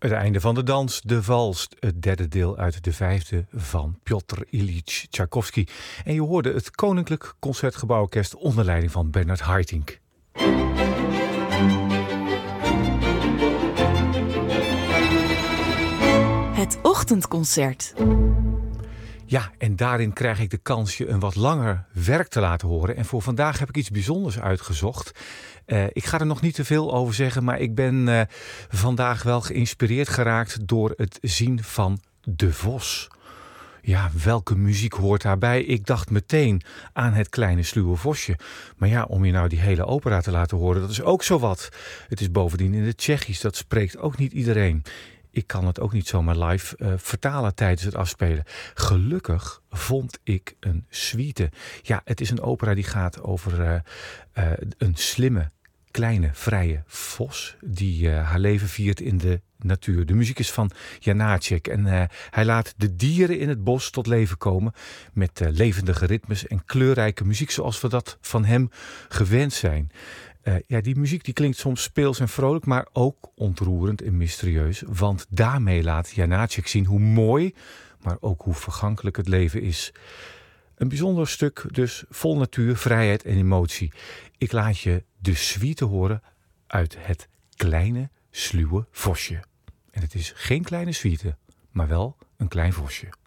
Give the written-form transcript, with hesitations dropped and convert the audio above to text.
Het einde van de dans, de vals, het derde deel uit de vijfde van Piotr Ilyich Tchaikovsky. En je hoorde het Koninklijk Concertgebouworkest onder leiding van Bernard Haitink. Het ochtendconcert. Ja, en daarin krijg ik de kans je een wat langer werk te laten horen. En voor vandaag heb ik iets bijzonders uitgezocht. Ik ga er nog niet te veel over zeggen, maar ik ben vandaag wel geïnspireerd geraakt door het zien van De Vos. Ja, welke muziek hoort daarbij? Ik dacht meteen aan Het kleine sluwe vosje. Maar ja, om je nou die hele opera te laten horen, dat is ook zo wat. Het is bovendien in het Tsjechisch, dat spreekt ook niet iedereen. Ik kan het ook niet zomaar live vertalen tijdens het afspelen. Gelukkig vond ik een suite. Ja, het is een opera die gaat over een slimme, kleine, vrije vos die haar leven viert in de natuur. De muziek is van Janáček en hij laat de dieren in het bos tot leven komen met levendige ritmes en kleurrijke muziek zoals we dat van hem gewend zijn. Die muziek die klinkt soms speels en vrolijk, maar ook ontroerend en mysterieus. Want daarmee laat Janáček zien hoe mooi, maar ook hoe vergankelijk het leven is. Een bijzonder stuk dus, vol natuur, vrijheid en emotie. Ik laat je de suite horen uit Het kleine sluwe vosje. En het is geen kleine suite, maar wel een klein vosje.